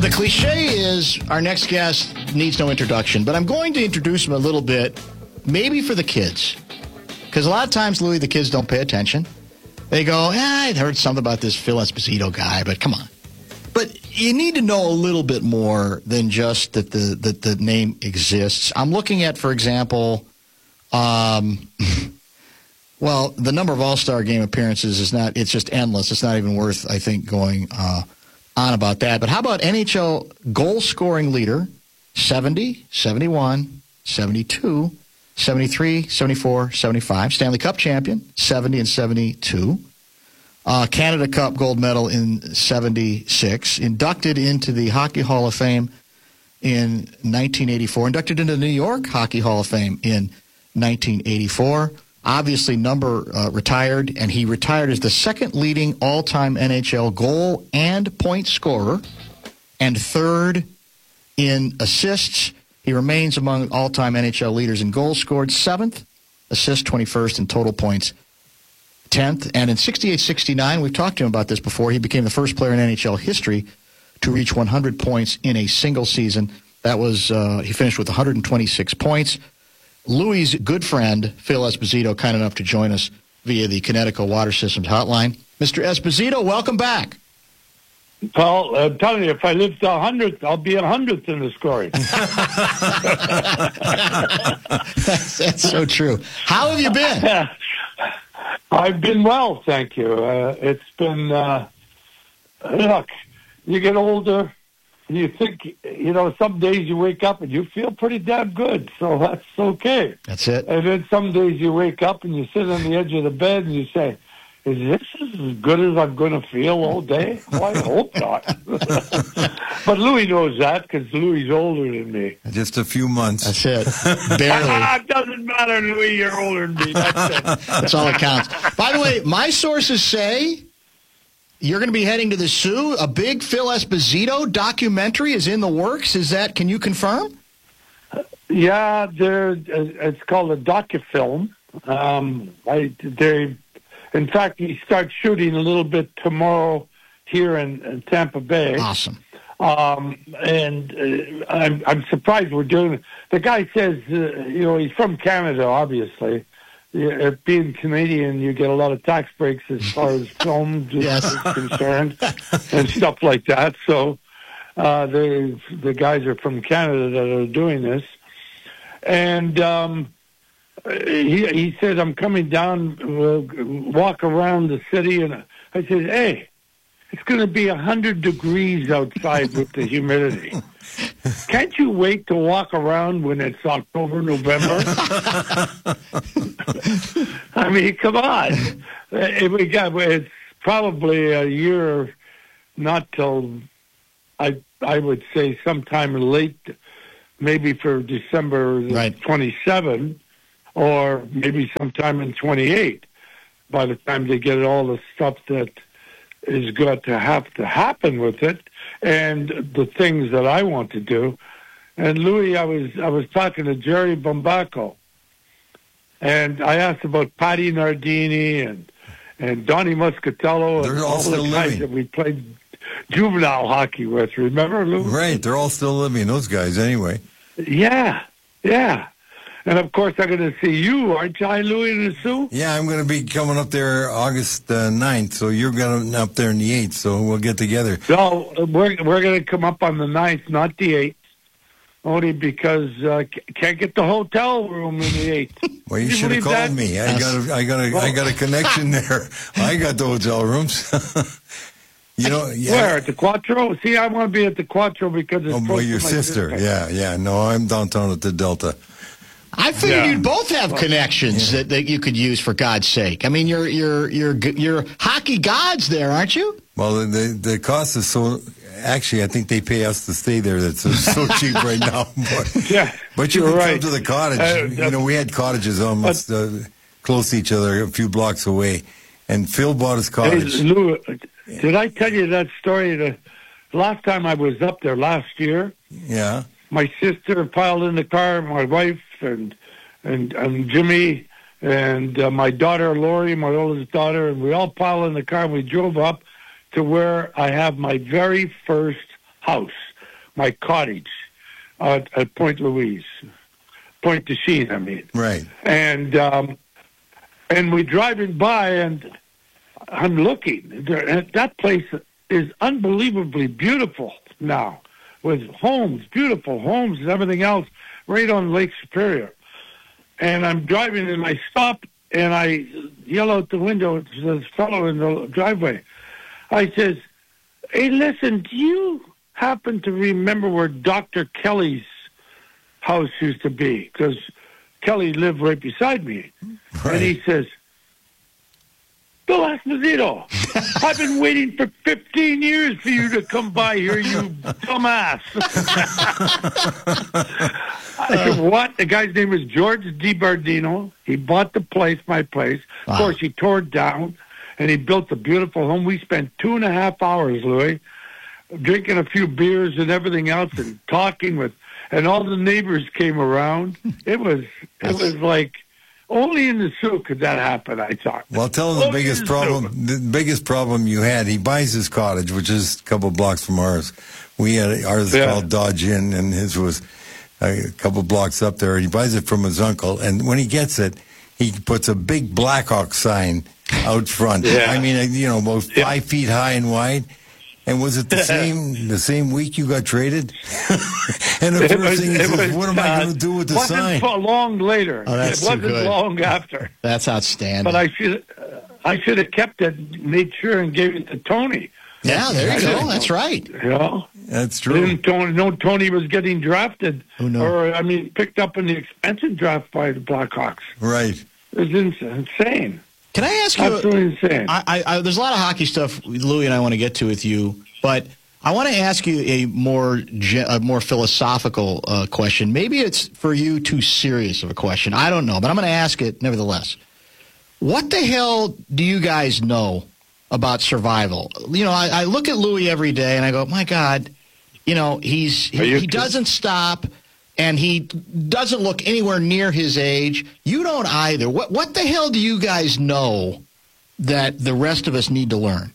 the cliche is our next guest needs no introduction, but I'm going to introduce him a little bit, maybe for the kids. Because a lot of times, Louis, the kids don't pay attention. They go, I'd heard something about this Phil Esposito guy, but come on. But you need to know a little bit more than just that the name exists. I'm looking at, for example, well, the number of All-Star Game appearances it's just endless. It's not even worth, I think, going on about that. But how about NHL goal-scoring leader, 70, 71, 72, 73, 74, 75. Stanley Cup champion, 70 and 72. Canada Cup gold medal in 76. Inducted into the Hockey Hall of Fame in 1984. Inducted into the New York Hockey Hall of Fame in 1984. Obviously, retired, and he retired as the second leading all-time NHL goal and point scorer and third in assists. He remains among all-time NHL leaders in goals scored, 7th, assists 21st, and total points 10th. And in 68-69, we've talked to him about this before, he became the first player in NHL history to reach 100 points in a single season. That was, he finished with 126 points. Louis' good friend, Phil Esposito, kind enough to join us via the Connecticut Water Systems hotline. Mr. Esposito, welcome back. Paul, I'm telling you, if I live to 100th, I'll be 100th in the scoring. That's so true. How have you been? I've been well, thank you. It's been, look, you get older, you think, some days you wake up and you feel pretty damn good, so that's okay. That's it. And then some days you wake up and you sit on the edge of the bed and you say, is this as good as I'm going to feel all day? Well, I hope not. But Louis knows that because Louis older than me. Just a few months. That's it. Barely. It doesn't matter, Louis. You're older than me. That's it. That's all that counts. By the way, my sources say you're going to be heading to the Sioux. A big Phil Esposito documentary is in the works. Can you confirm? Yeah, it's called a docufilm. In fact, we start shooting a little bit tomorrow here in Tampa Bay. Awesome. And I'm surprised we're doing it. The guy says, he's from Canada, obviously. Being Canadian, you get a lot of tax breaks as far as film is concerned and stuff like that. So the guys are from Canada that are doing this. And he said, I'm coming down, walk around the city. And I said, hey, it's going to be 100 degrees outside with the humidity. Can't you wait to walk around when it's October, November? I mean, come on. It's probably a year, not till, I would say sometime late, maybe for December 27, or maybe sometime in 28, by the time they get all the stuff that is going to have to happen with it and the things that I want to do. And Louis, I was talking to Jerry Bombaco, and I asked about Patty Nardini and Donnie Muscatello and all the guys that we played juvenile hockey with. Remember, Louis? Right, they're all still living, those guys, anyway. Yeah. And, of course, I'm going to see you, aren't you, Louis, in the Sioux? Yeah, I'm going to be coming up there August 9th, so you're going up there on the 8th, so we'll get together. No, we're going to come up on the 9th, not the 8th, only because can't get the hotel room in the 8th. Well, you should have called me. I got a connection there. I got the hotel rooms. Where, at the Quattro? See, I want to be at the Quattro because it's close to your sister. Yeah. No, I'm downtown at the Delta. I figured you'd both have connections that you could use, for God's sake. I mean, you're hockey gods there, aren't you? Well, the cost is so. Actually, I think they pay us to stay there. That's so cheap right now. But you can come to the cottage. We had cottages almost close to each other, a few blocks away. And Phil bought his cottage. Hey, Lou, did I tell you that story? The last time I was up there last year. Yeah. My sister piled in the car, my wife and Jimmy and my daughter Lori, my oldest daughter, and we all piled in the car and we drove up to where I have my very first house. my cottage at Point Louise. Point de Chine, I mean. Right. And we're driving by, and I'm looking. That place is unbelievably beautiful now, with homes, beautiful homes and everything else, right on Lake Superior. And I'm driving, and I stop, and I yell out the window to this fellow in the driveway. I says, "Hey, listen, do you happen to remember where Dr. Kelly's house used to be?" Because Kelly lived right beside me. Right. And he says, "Bill Esposito, I've been waiting for 15 years for you to come by here, you dumbass." I said, "What?" The guy's name was George DiBardino. He bought the place, my place. Wow. Of course, he tore it down, and he built a beautiful home. We spent 2.5 hours, Louis, drinking a few beers and everything else, and talking with, and all the neighbors came around. It was like, only in the zoo could that happen, I thought. Well, tell him the biggest problem you had. He buys his cottage, which is a couple blocks from ours. We had ours called Dodge Inn, and his was a couple blocks up there. He buys it from his uncle, and when he gets it, he puts a big Blackhawk sign out front. I mean, about 5 feet high and wide. And was it the same week you got traded? And the first thing he says, "What am I going to do with the sign?" It wasn't long later. Oh, it wasn't long after. That's outstanding. But I should have kept it, made sure, and gave it to Tony. Yeah, there you go. That's right. That's true. Tony was getting drafted, or picked up in the expensive draft by the Blackhawks. Right. It was insane. Can I ask you? Absolutely insane. There's a lot of hockey stuff Louie and I want to get to with you, but I want to ask you a more philosophical question. Maybe it's for you too serious of a question. I don't know, but I'm going to ask it nevertheless. What the hell do you guys know about survival? I look at Louie every day and I go, my God, he doesn't stop. And he doesn't look anywhere near his age. You don't either. What the hell do you guys know that the rest of us need to learn?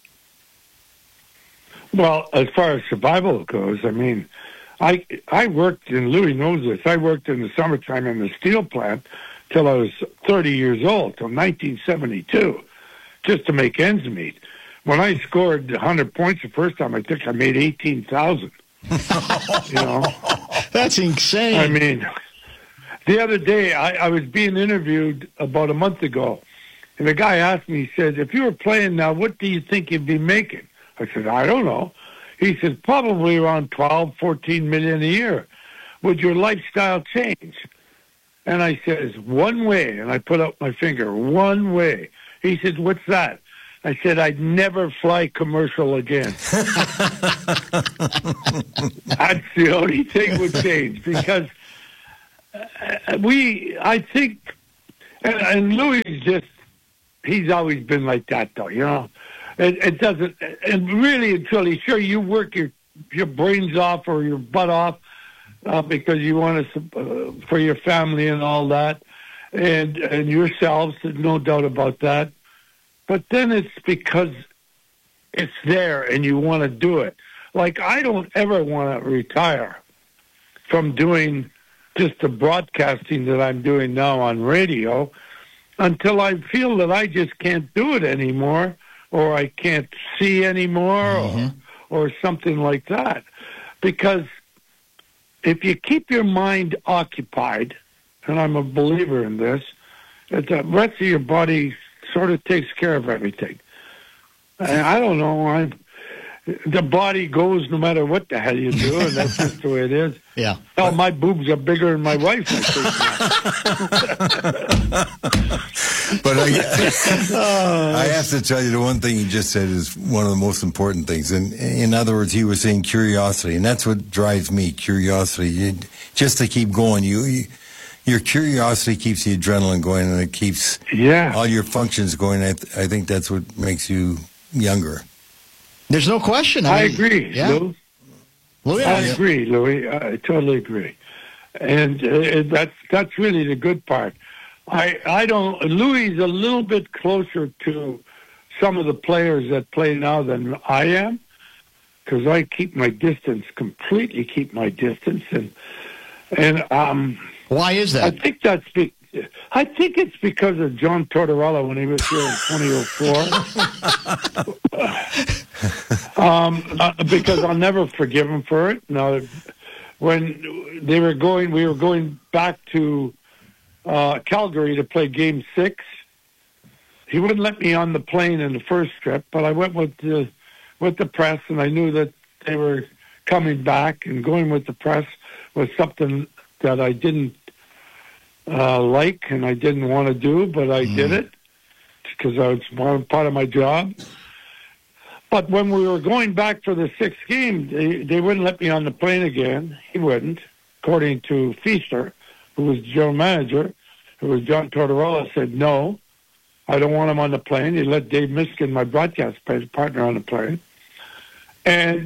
Well, as far as survival goes, I worked, and Louis knows this, I worked in the summertime in the steel plant till I was 30 years old, till 1972, just to make ends meet. When I scored 100 points the first time, I think I made $18,000. That's insane. The other day I was being interviewed about a month ago, and the guy asked me, he said, "If you were playing now, what do you think you'd be making?" I said, "I don't know." He said, "Probably around 12, 14 million a year. Would your lifestyle change?" And I said, "One way," and I put up my finger, "one way." He said, "What's that?" I said, "I'd never fly commercial again." That's the only thing would change, because I think, and Louis he's always been like that, though, It doesn't, and really and truly, sure, you work your brains off or your butt off because you want to, for your family and all that, and yourselves, no doubt about that. But then it's because it's there and you want to do it. Like, I don't ever want to retire from doing just the broadcasting that I'm doing now on radio until I feel that I just can't do it anymore, or I can't see anymore, or something like that. Because if you keep your mind occupied, and I'm a believer in this, the rest of your body sort of takes care of everything. And I don't know. The body goes no matter what the hell you do, and that's just the way it is. Yeah. Hell, my boobs are bigger than my wife's. But I have to tell you, the one thing you just said is one of the most important things. And in other words, he was saying curiosity, and that's what drives me, curiosity. Just to keep going. Your curiosity keeps the adrenaline going, and it keeps all your functions going. I think that's what makes you younger. There's no question. I agree, yeah. Louis. I agree, Louis. I totally agree. And that's really the good part. Louis is a little bit closer to some of the players that play now than I am. because I keep my distance, completely keep my distance. And why is that? I think it's because of John Tortorella when he was here in 2004. Because I'll never forgive him for it. Now, when we were going back to Calgary to play Game 6. He wouldn't let me on the plane in the first trip, but I went with the press, and I knew that they were coming back, and going with the press was something that I didn't like and I didn't want to do, but I did it because I was part of my job. But when we were going back for the 6th game, they wouldn't let me on the plane again. He wouldn't, according to Feaster, who was general manager, who was John Tortorella, said, no, I don't want him on the plane. He let Dave Miskin, my broadcast partner, on the plane. And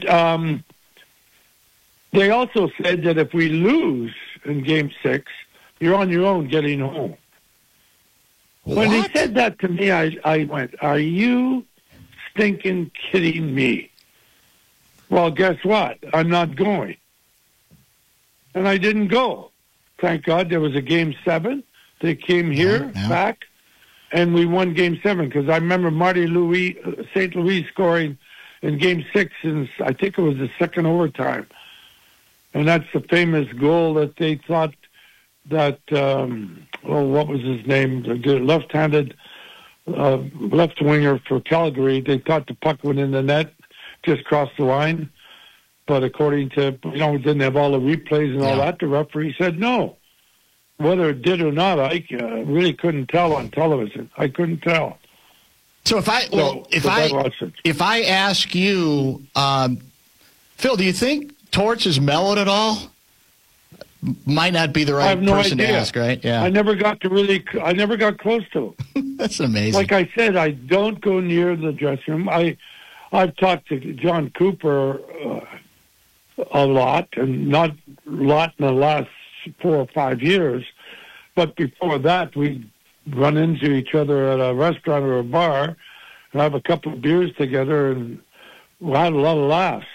they also said that if we lose in Game 6, you're on your own getting home. What? When he said that to me, I went, are you stinking kidding me? Well, guess what? I'm not going. And I didn't go. Thank God there was a Game 7. They came here, back, and we won Game 7 because I remember Marty St. Louis scoring in Game 6, and I think it was the second overtime. And that's the famous goal that they thought that, what was his name? The left-handed left winger for Calgary. They thought the puck went in the net, just crossed the line. But according to, didn't have all the replays and all that, the referee said no. Whether it did or not, I really couldn't tell on television. I couldn't tell. So if I ask you, Phil, do you think Torts has mellowed at all? Might not be the right person to ask, right? Yeah. I never got close to him. That's amazing. Like I said, I don't go near the dressing room. I've talked to John Cooper a lot, and not a lot in the last 4 or 5 years. But before that, we'd run into each other at a restaurant or a bar and have a couple of beers together, and we had a lot of laughs.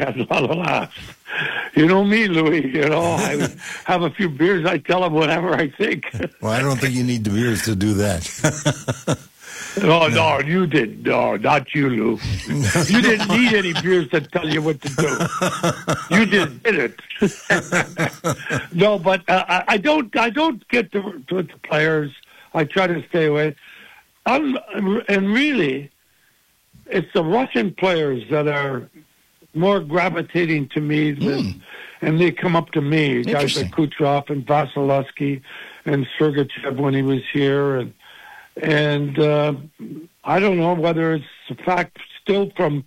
You know me, Louis. I have a few beers. I tell him whatever I think. Well, I don't think you need the beers to do that. No, you didn't. No, not you, Lou. You didn't need any beers to tell you what to do. You just did it. No, but I don't get to the players. I try to stay away. And really, it's the Russian players that are more gravitating to me and they come up to me. Guys like Kucherov and Vasilevsky and Sergachev when he was here, and I don't know whether it's a fact still from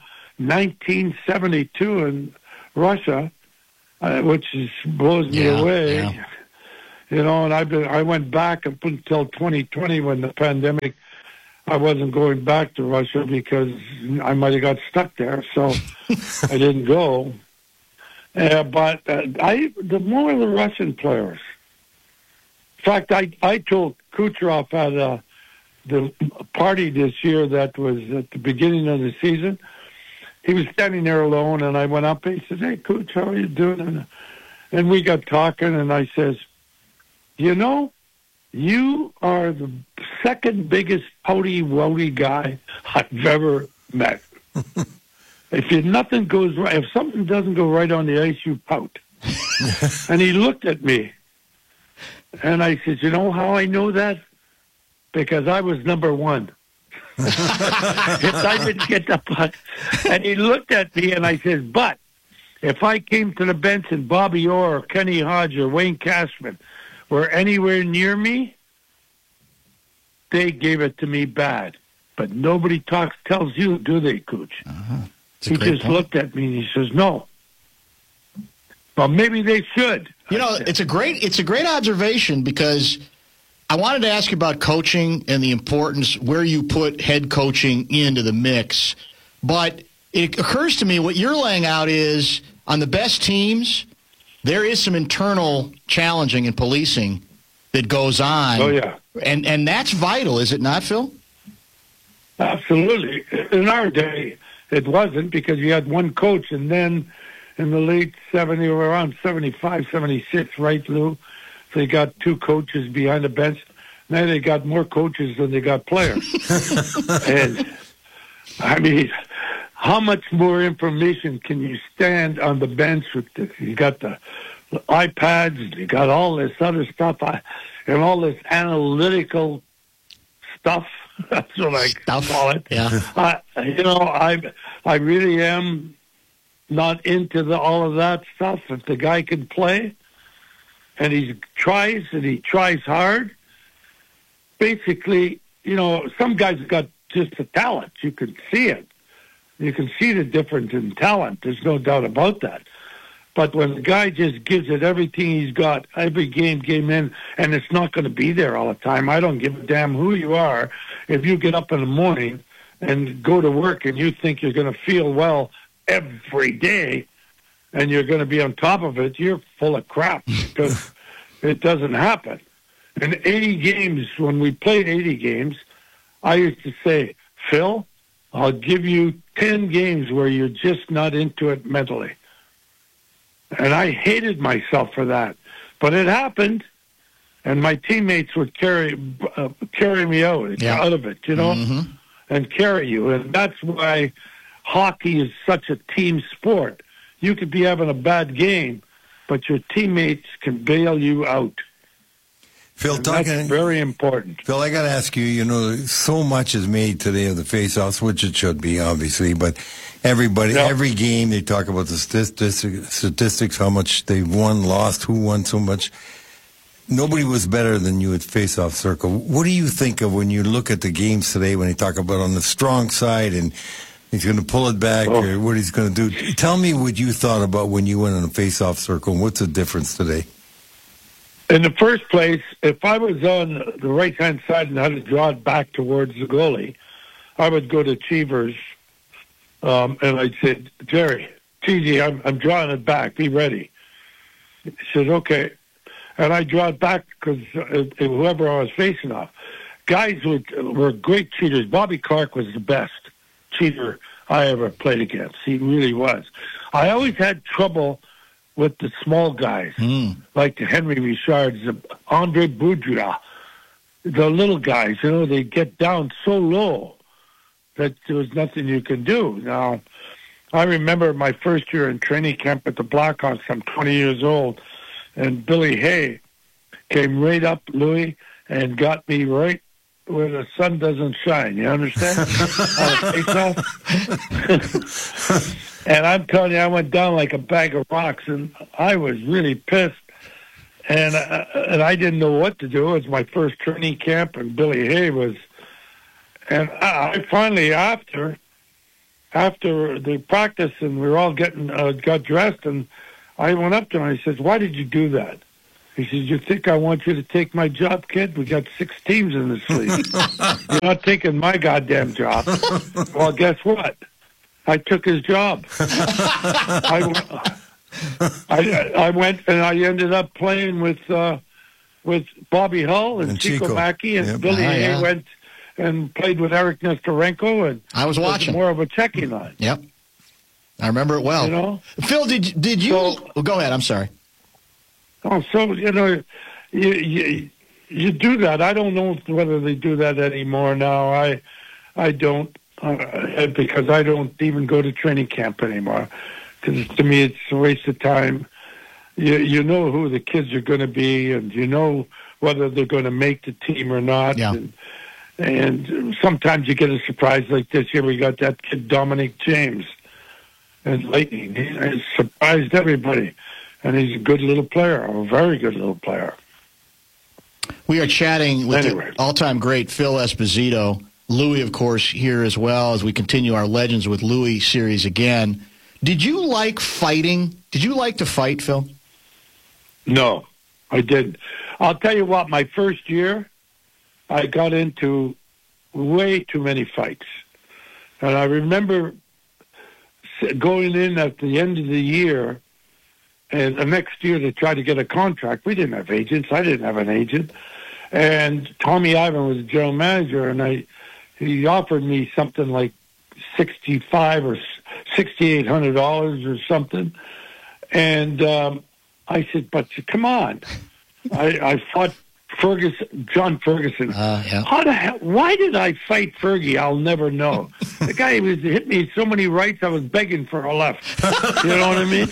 1972 in Russia, which blows me away. Yeah. And I went back up until 2020 when the pandemic. I wasn't going back to Russia because I might have got stuck there, so I didn't go. But the more of the Russian players. In fact, I told Kucherov at the party this year that was at the beginning of the season. He was standing there alone, and I went up and he says, "Hey, Kuch, how are you doing?" And we got talking, and I says, you are the second biggest pouty-wouty guy I've ever met. If nothing goes right, if something doesn't go right on the ice, you pout. And he looked at me, and I said, "You know how I know that? Because I was number one." If I didn't get the puck. And he looked at me, and I said, "But if I came to the bench and Bobby Orr or Kenny Hodge or Wayne Cashman were anywhere near me, they gave it to me bad. But nobody tells you, do they, Cooch?" He just looked at me and he says, "No." Well, maybe they should. It's a great observation, because I wanted to ask you about coaching and the importance where you put head coaching into the mix. But it occurs to me what you're laying out is on the best teams, there is some internal challenging and policing that goes on. Oh, yeah. And that's vital, is it not, Phil? Absolutely. In our day, it wasn't, because you had one coach, and then in the late 70s, or around 75, 76, right, Lou? They got two coaches behind the bench. Now they got more coaches than they got players. And, I mean, how much more information can you stand on the bench with this? You got the iPads, you got all this other stuff, and all this analytical stuff. That's what I call it. Yeah. I really am not into all of that stuff. If the guy can play, and he tries hard, basically, some guys got just a talent. You can see it. You can see the difference in talent. There's no doubt about that. But when the guy just gives it everything he's got, every game in, and it's not going to be there all the time. I don't give a damn who you are. If you get up in the morning and go to work and you think you're going to feel well every day and you're going to be on top of it, you're full of crap, because it doesn't happen. In 80 games, when we played 80 games, I used to say, Phil, I'll give you 10 games where you're just not into it mentally. And I hated myself for that. But it happened, and my teammates would carry me out of it, and carry you. And that's why hockey is such a team sport. You could be having a bad game, but your teammates can bail you out. Phil, that's very important. Phil, I got to ask you, so much is made today of the face-offs, which it should be, obviously, but every game, they talk about the statistics, how much they've won, lost, who won so much. Nobody was better than you at face-off circle. What do you think of when you look at the games today, when they talk about on the strong side and he's going to pull it back or what he's going to do? Tell me what you thought about when you went on a face-off circle, and what's the difference today? In the first place, if I was on the right-hand side and had to draw it back towards the goalie, I would go to Cheevers, and I'd say, Jerry, Cheesy, I'm drawing it back. Be ready. He says, okay. And I draw it back because whoever I was facing off. Guys were great cheaters. Bobby Clark was the best cheater I ever played against. He really was. I always had trouble with the small guys, like the Henry Richards, the Andre Boudria, the little guys. They get down so low that there was nothing you can do. Now, I remember my first year in training camp at the Blackhawks. I'm 20 years old, and Billy Hay came right up, Louis, and got me right where the sun doesn't shine. You understand? And I'm telling you, I went down like a bag of rocks, and I was really pissed. And I didn't know what to do. It was my first training camp, and Billy Hay was. And I finally, after the practice, and we were all got dressed, and I went up to him and I said, "Why did you do that?" He says, "You think I want you to take my job, kid? We got 6 teams in this league. You're not taking my goddamn job." Well, guess what? I took his job. I went and I ended up playing with Bobby Hull and Chico Mackey, and Billy Hay went and played with Eric Nestorenko, and I was watching more of a checking line. Yep, I remember it well. Phil, did you? Well, go ahead. I'm sorry. Oh, so you do that. I don't know whether they do that anymore now. I don't. Because I don't even go to training camp anymore. Because to me, it's a waste of time. You know who the kids are going to be, and you know whether they're going to make the team or not. Yeah. And sometimes you get a surprise like this. Here we got that kid Dominic James and Lightning. He has surprised everybody, and he's a good little player, a very good little player. We are chatting with the all-time great Phil Esposito. Louis, of course, here as well as we continue our Legends with Louis series again. Did you like fighting? Did you like to fight, Phil? No, I didn't. I'll tell you what, my first year, I got into way too many fights. And I remember going in at the end of the year, and the next year to try to get a contract. We didn't have agents. I didn't have an agent. And Tommy Ivan was the general manager, and he offered me something like $6,500 or $6,800 or something. And I said, but come on. I fought John Ferguson. Yeah. How the hell? Why did I fight Fergie? I'll never know. The guy was hit me so many rights, I was begging for a left. You know what I mean?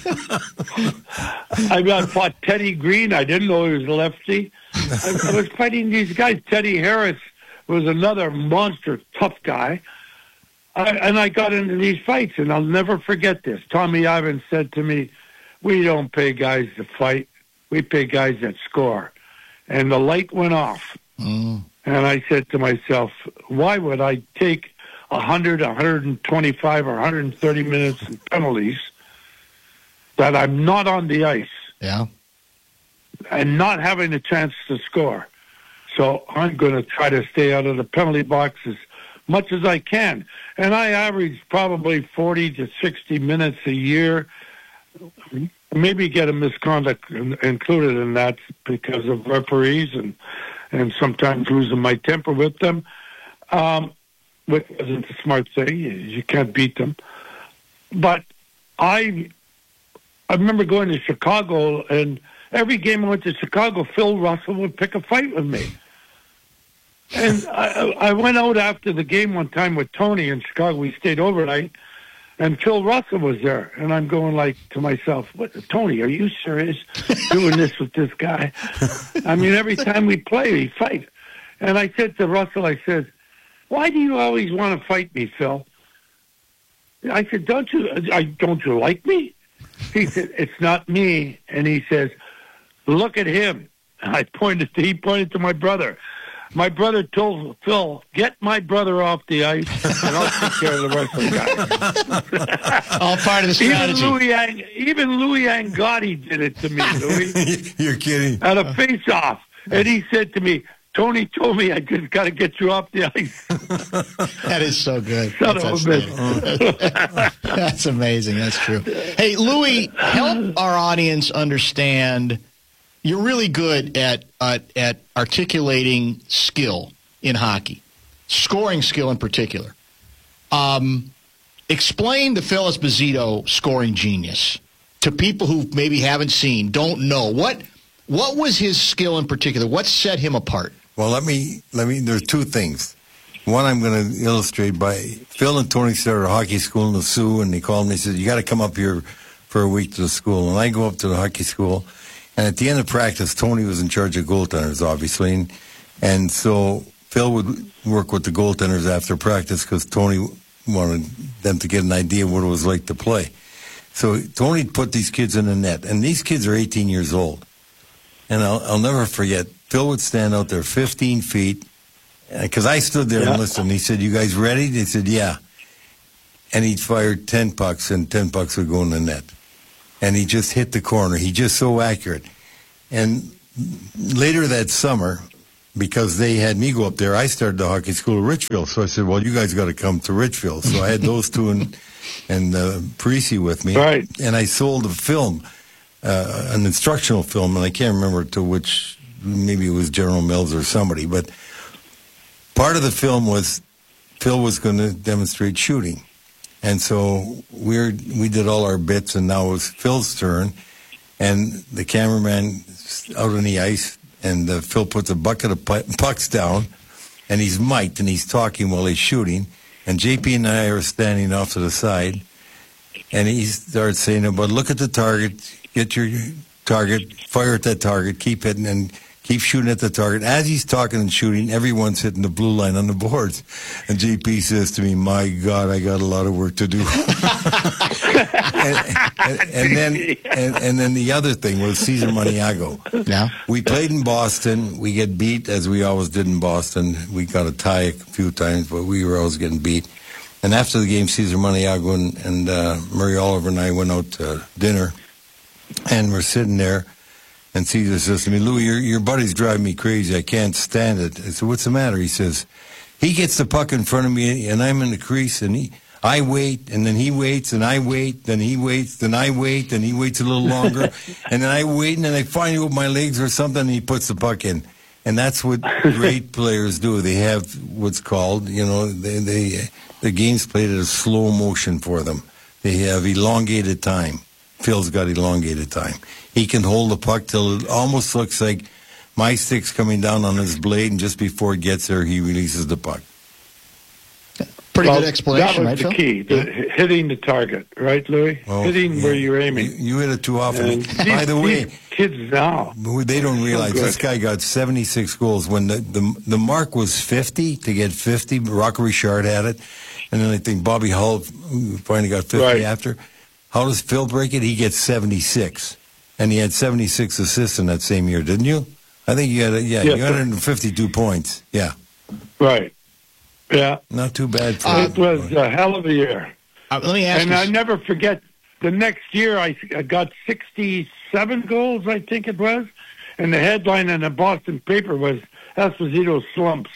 I fought Teddy Green. I didn't know he was a lefty. I was fighting these guys. Teddy Harris was another monster, tough guy. And I got into these fights, and I'll never forget this. Tommy Evans said to me, we don't pay guys to fight. We pay guys that score. And the light went off. And I said to myself, why would I take 100, 125, or 130 minutes in penalties that I'm not on the ice and not having a chance to score? So I'm going to try to stay out of the penalty box as much as I can. And I average probably 40 to 60 minutes a year. Maybe get a misconduct included in that because of referees and sometimes losing my temper with them, which isn't a smart thing. You can't beat them. But I remember going to Chicago, and every game I went to Chicago, Phil Russell would pick a fight with me. And I went out after the game one time with Tony in Chicago. We stayed overnight. And Phil Russell was there, and I'm going like to myself, "What, Tony? Are you serious doing this with this guy?" I mean, every time we play, we fight. And I said to Russell, I said, "Why do you always want to fight me, Phil?" I said, "Don't you like me?" He said, "It's not me." And he says, "Look at him." And he pointed to my brother. My brother told Phil, "Get my brother off the ice, and I'll take care of the rest of the guys." All part of the strategy. Even Louis Angotti did it to me, Louis. You're kidding. At a face-off. And he said to me, "Tony told me I just got to get you off the ice." That is so good. Son of a bitch. That's amazing. That's true. Hey, Louis, help our audience understand. You're really good at articulating skill in hockey, scoring skill in particular. Explain the Phil Esposito scoring genius to people who maybe haven't seen, don't know. What was his skill in particular? What set him apart? Well, let me. There's two things. One I'm going to illustrate by Phil and Tony started a hockey school in the Sioux, and they called me and said, "You got to come up here for a week to the school." And I go up to the hockey school. And at the end of practice, Tony was in charge of goaltenders, obviously. And so Phil would work with the goaltenders after practice because Tony wanted them to get an idea of what it was like to play. So Tony put these kids in the net. And these kids are 18 years old. And I'll never forget, Phil would stand out there 15 feet. Because I stood there and listened. He said, "You guys ready?" They said, "Yeah." And he'd fire 10 pucks, and 10 pucks would go in the net. And he just hit the corner. He just so accurate. And later that summer, because they had me go up there, I started the hockey school at Richfield. So I said, "Well, you guys got to come to Richfield." So I had those two and Parisi with me. Right. And I sold a film, an instructional film, and I can't remember to which, maybe it was General Mills or somebody. But part of the film was Phil was going to demonstrate shooting. And so we did all our bits, and now it was Phil's turn. And the cameraman out on the ice, and Phil puts a bucket of pucks down, and he's mic'd, and he's talking while he's shooting. And JP and I are standing off to the side, and he starts saying, "But look at the target, get your target, fire at that target, keep hitting, and keep shooting at the target." As he's talking and shooting, everyone's hitting the blue line on the boards. And JP says to me, "My God, I got a lot of work to do." and then the other thing was Cesar Maniago. Yeah. We played in Boston. We get beat, as we always did in Boston. We got a tie a few times, but we were always getting beat. And after the game, Cesar Maniago and Murray Oliver and I went out to dinner, and we're sitting there. And Cesar says to me, "Louis, your buddy's driving me crazy. I can't stand it." I said, "What's the matter?" He says, "He gets the puck in front of me, and I'm in the crease, and I wait, and then he waits, and I wait, then he waits, then I wait, and he waits a little longer, and then I wait, and then I finally open my legs or something, and he puts the puck in. And that's what great players do. They have what's called, the game's played at a slow motion for them. They have elongated time. Phil's got elongated time. He can hold the puck till it almost looks like my stick's coming down on his blade, and just before it gets there, he releases the puck. Pretty good explanation, that was right, the key, hitting the target, right, Louis? Hitting where you're aiming. You hit it too often. By the way, kids now, they don't realize this guy got 76 goals. When the mark was 50, to get 50, Rock Richard had it, and then I think Bobby Hull finally got 50 after. How does Phil break it? He gets 76. And he had 76 assists in that same year, didn't you? I think you had, you had 152 points. Yeah. Right. Yeah. Not too bad. For it was a hell of a year. Let me ask you. And I never forget, the next year I got 67 goals, I think it was. And the headline in the Boston paper was Esposito slumps.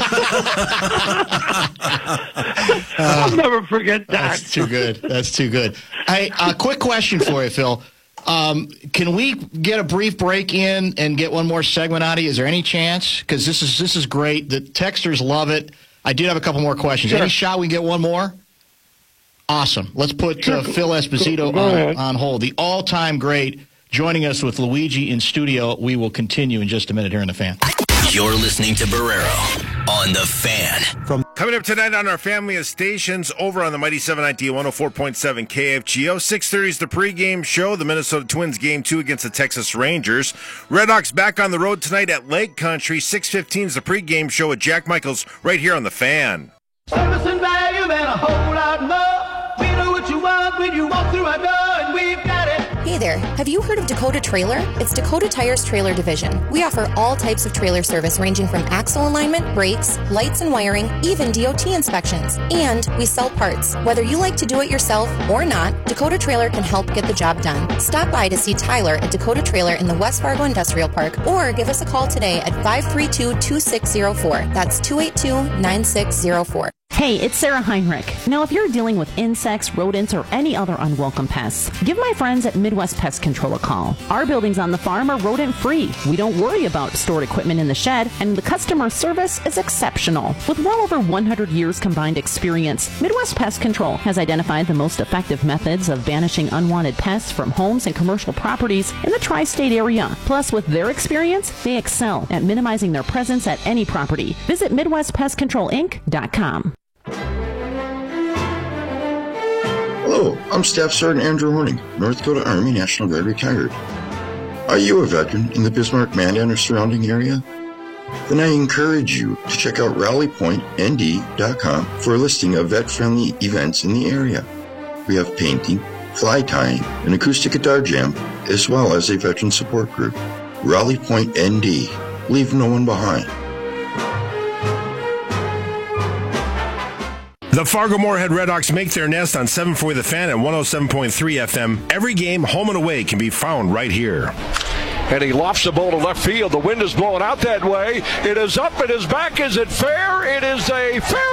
I'll never forget that. That's too good. That's too good. Hey, quick question for you, Phil. Can we get a brief break in and get one more segment out of you? Is there any chance? Because this is great. The texters love it. I did have a couple more questions. Sure. Any shot we get one more? Awesome. Let's put Phil Esposito on hold. The all-time great joining us with Luigi in studio. We will continue in just a minute here in The Fan. You're listening to Barrero on The Fan. Coming up tonight on our family of stations over on the Mighty 790 104.7 KFGO. 6:30 is the pregame show. The Minnesota Twins Game 2 against the Texas Rangers. Redhawks back on the road tonight at Lake Country. 6:15 is the pregame show with Jack Michaels right here on The Fan. Service and value and a whole lot more. We know what you want when you walk through our door, and we've got it. Hey there, have you heard of Dakota Trailer? It's Dakota Tire's trailer division. We offer all types of trailer service ranging from axle alignment, brakes, lights and wiring, even DOT inspections. And we sell parts. Whether you like to do it yourself or not, Dakota Trailer can help get the job done. Stop by to see Tyler at Dakota Trailer in the West Fargo Industrial Park or give us a call today at 532-2604. That's 282-9604. Hey, it's Sarah Heinrich. Now, if you're dealing with insects, rodents, or any other unwelcome pests, give my friends at Midwest Pest Control a call. Our buildings on the farm are rodent-free. We don't worry about stored equipment in the shed, and the customer service is exceptional. With well over 100 years combined experience, Midwest Pest Control has identified the most effective methods of banishing unwanted pests from homes and commercial properties in the tri-state area. Plus, with their experience, they excel at minimizing their presence at any property. Visit MidwestPestControlInc.com. Hello, I'm Staff Sergeant Andrew Horning, North Dakota Army National Guard retired. Are you a veteran in the Bismarck, Mandan, or surrounding area? Then I encourage you to check out rallypointnd.com for a listing of vet-friendly events in the area. We have painting, fly tying, an acoustic guitar jam, as well as a veteran support group. Rally Point ND. Leave no one behind. The Fargo-Moorhead Redhawks make their nest on 740 The Fan at 107.3 FM. Every game, home and away, can be found right here. And he lofts the ball to left field. The wind is blowing out that way. It is up. It is back. Is it fair? It is a fair.